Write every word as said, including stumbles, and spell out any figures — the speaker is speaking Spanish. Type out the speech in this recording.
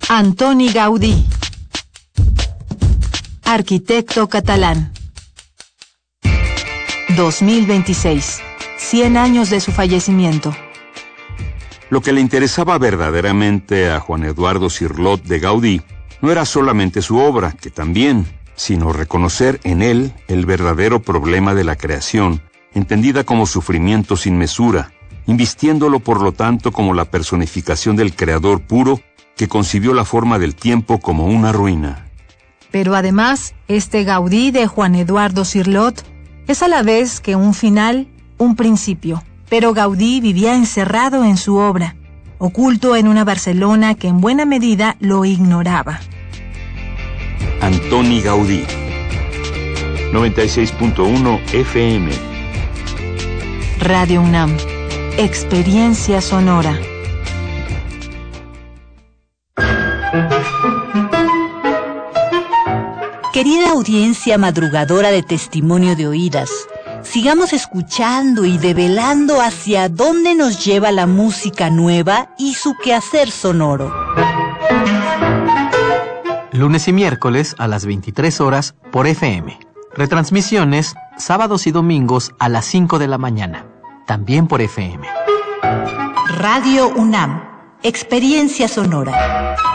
Antoni Gaudí, arquitecto catalán. dos mil veintiséis, cien años de su fallecimiento. Lo que le interesaba verdaderamente a Juan Eduardo Cirlot de Gaudí no era solamente su obra, que también, sino reconocer en él el verdadero problema de la creación, entendida como sufrimiento sin mesura, invistiéndolo por lo tanto como la personificación del creador puro que concibió la forma del tiempo como una ruina. Pero además, este Gaudí de Juan Eduardo Cirlot es a la vez que un final, un principio. Pero Gaudí vivía encerrado en su obra, oculto en una Barcelona que en buena medida lo ignoraba. Antoni Gaudí, noventa y seis punto uno F M. Radio UNAM, experiencia sonora. Querida audiencia madrugadora de Testimonio de Oídas, sigamos escuchando y develando hacia dónde nos lleva la música nueva y su quehacer sonoro. Lunes y miércoles a las veintitrés horas por F M. Retransmisiones sábados y domingos a las cinco de la mañana, también por F M. Radio UNAM, experiencia sonora.